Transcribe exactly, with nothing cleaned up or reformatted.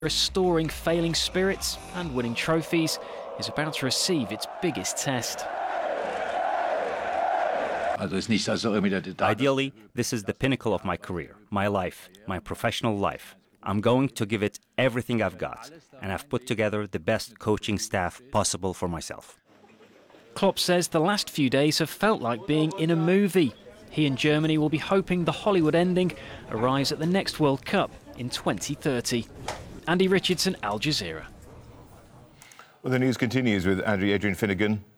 restoring failing spirits and winning trophies, is about to receive its biggest test. Ideally, this is the pinnacle of my career, my life, my professional life. I'm going to give it everything I've got, and I've put together the best coaching staff possible for myself. Klopp says the last few days have felt like being in a movie. He and Germany will be hoping the Hollywood ending arrives at the next World Cup in twenty thirty. Andy Richardson, Al Jazeera. Well, the news continues with Andrew Adrian Finnegan.